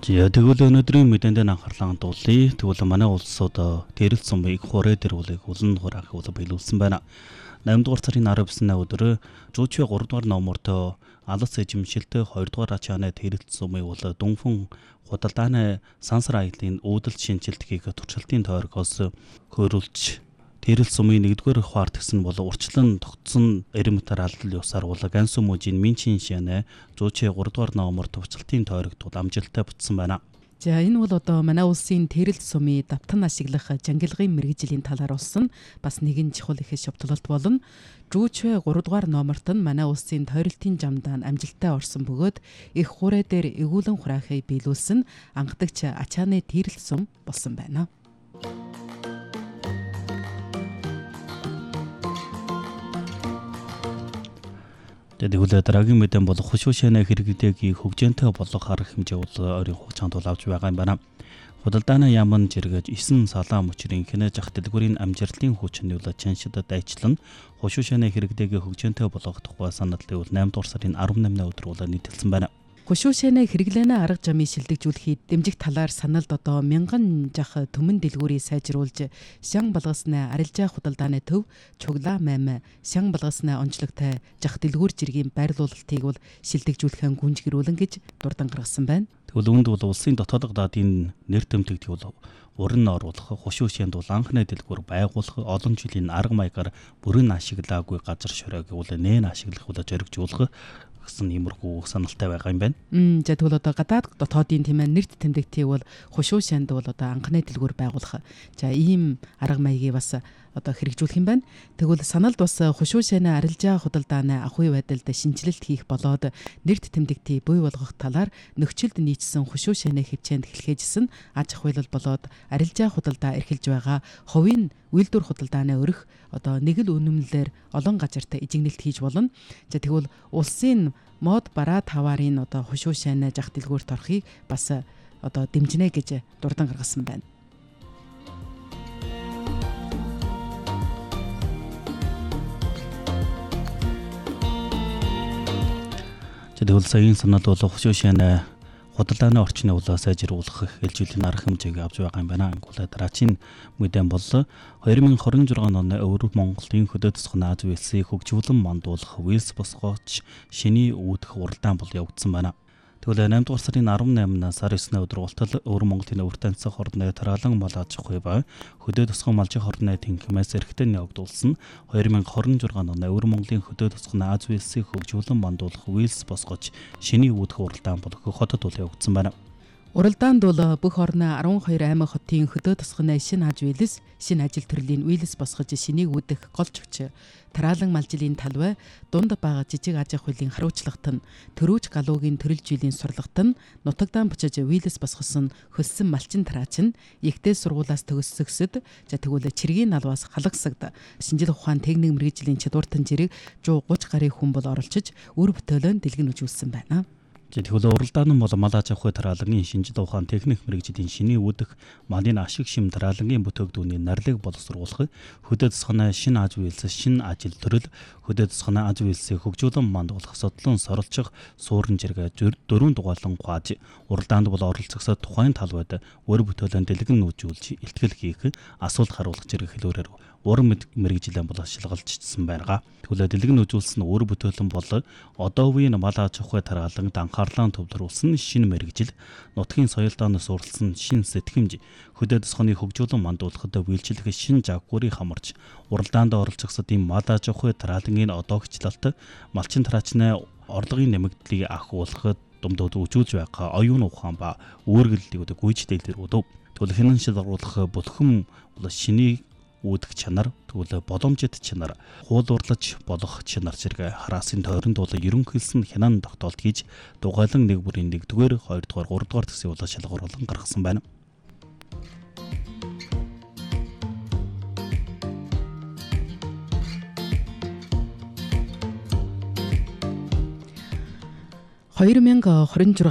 Тэгвэл өнөөдрийн мэдээнд анхаарлаа хандуулъя. Тэгвэл манай улсууд тэрэл сумыг хурээ дэрүүлэг улан хураахыг биелүүлсэн байна. 8 дугаар сарын 19-ны өдөр Жуучвэ 3 дугаар номертой алс эжимшилтэй 2 дугаар ачааны тэрэл сумыг Дүнфэн худалдааны сансар аяллын үүдэл шинжилт хийх туршилтын тойрогоос хөөрүүлж тэрэл сумын 1-р хуваарт гэсэн урчлан тогтсон эрмэтэр алдлын ёсаар Ганс мужийн Минчин шанаа Жуучвэ 3 дугаар номер туршилтын тойрогт амжилттай бүтсэн байна. За энэ бол манай улсын тэрэл сумын давтан ашиглах жангилгын мэргэжлийн талаар болсон бас нэгэн чухал их шавтгалт болно. Жуучвэ 3 дугаар номерт нь манай улсын тойролтын жамдаан амжилттай орсон бөгөөд их хурээ дээр эгүүлэн хураахыг биелүүлсэн анхдагч ачааны тэрэл сум болсон байна. Тэгвэл дараагийн мэдэн болох хушуушааны хэрэглээг хөгжөөнтэй болох арга хэмжээ ойрын хугацаанд авч байгаа юм байна. Худалдааны яамн жиргэж 9 салаа мөчрийн хинэж ах дэлгүүрийн амжилтын хүчний чаншид дайчлан хушуушааны хэрэглээг хөгжөөнтэй болох тухай санал 8 дугаар сарын 18-ны өдөр нийтэлсэн байна. Хушуушааны хэрэглээний арга замыг шилдэгжүүлэхэд дэмжих талаар саналд мянган жах төмөн дэлгүүрийг сайжруулж шан балгасны арилжаа худалдааны төв чуглаа 8 шан балгасны онцлогтой жах дэлгүүр жиргийн байрлуулалтыг шилдэгжүүлэхэн гүнжгэрүүлэн гэж дурдан гаргасан байна. Тэгвэл үүнд улсын дотоодох даатын нэр томтогт уран оруулах хушуушаанд анхны дэлгүүр байгуулах олон жилийн арга маягаар бүрэн ашиглаагүй газар шороог нээн ашиглах зоригжуулах гэсэн иймэрхүү саналтай байгаа юм байна. За тэгвэл гадаад дотоодын нэрт тэмдэгтийг хушуушаанд анхны дэлгүүр байгуулах. За ийм арга маягийг бас хэрэгжүүлэх юм байна. Тэгвэл саналд бас хушуушааны арилжаа худалдааны ахуй байдалд шинжилэлт хийх болоод нэрт тэмдэгтийг бий болгох талаар нөхцөлд нийцсэн хушуушааны хэмжээнд хэлхээжсэн аж ахуйлал болоод арилжаа худалдаа эрхэлж байгаа хувийн үйлдвэр худалдааны өрх нэг л үнэмлэлээр олон газарт ижигнэлт хийж болно. За тэгвэл улсын мод бараа таварын хушуушааны жах дэлгүүрт орохыг бас дэмжинэ гэж дурдан гаргасан байна. Тэгвэл саяын санал хушуушааны худалдааны орчны сайжруулах хэлжүүлэн арга хэмжээг авч байгаа юм байна. Дараагийн мэдэн бол 2026 оны Өвөр Монголын хөдөө тосгоны Аз Вэлсийг хөгжүүлэн мандуулах Вэлс босгооч шиний үүдэх уралдаан явагдсан байна. Тэгвэл 8 дугаар сарын 18-наас 19-ны өдөр Өвөр Монголын өвөр танцах хорны тараалан мал аж ахуй ба хөдөө тосгон малжих хорны тэнхимээс эрхтэн явагдуулсан 2026 оны Өвөр Монголын хөдөө тосгоны Аз Вэлсийг хөгжүүлэн мандуулах Вэлс босгооч шиний үүдэх уралдаан хотод явагдсан байна. Уралдаанд бүх орны 12 аймаг хотын хөдөө тосгоны шинэ Аз Вэлс, шинэ ажил төрлийн Вэлс босгож шинийг үүдэх голчвч тараалан малжилийн талбай дунд бага жижиг аж ахуйлын харуулчлагт нь төрөөж галуугийн төрөлжилийн сурлагт нь нутагдаан бучиж Вэлс босгосон хөлсөн малчин тараач нь ихтэй сургуулаас төгссөксөд тэгвэл чиргийн налваас халагсагд шинжлэх ухаан техник мэргэжлийн чадвартан жирэг 130 гаруй хүн оролцож үр бүтээлөнд дэлгэн үзүүлсэн байна. Тэгвэл уралдаан нь мал аж ахуй тараалангийн шинжлэх ухаан техник мэргэжлийн шиний үүдэх малын ашиг шим тараалангийн бүтээгдэхүүний нарлыг боловсруулах хөдөө тосгоны шинэ Аз Вэлс шинэ ажил төрөл хөдөө тосгоны Аз Вэлсийг хөгжүүлэн мандуулах содлон соролцох суурин жиргээ 4 дугаалan хуааж уралдаанд оролцогсод тухайн талбайд үр бүтээлөнд дэлгэн үзүүлж илтгэл хийх асуулт харуулах жиргээ хэлбэрээр уран мэргэжлэн шалгалжчихсан байна. Тэгвэл дэлгэн үзүүлсэн үр бүтээлэн одоо үеийн мал аж ахуй тарааланд анхаарлаа төвлөрүүлсэн шинэ мэргэжил нутгийн соёлдооноос уралсан шинэ сэтгэмж хөдөө тосгоны хөгжүүлэн мандуулахад биелжлэх шинэ загварыг хамарч уралдаанд оролцогсод мал аж ахуй тараалангийн одоогчлалт малчин тараачны орлогын нэмэгдлийг ахиулахад думдууд үзүүлж байгаа оюун ухаан ба үүргэлтийг гүйж дэлгэрүүлв. Тэгвэл хянан шалгаруулах бүлхэм шиний үүдэх чанар тэгвэл боломжит чанар хуулуурлаж болох чанар зэрэг хараасын тойронд ерөнхийдсөн хянан тогтоолт хийж дугайлан нэг бүрийн 1-р, 2-р, 3-р төсвийн шалгаруулан гаргасан байна. (2026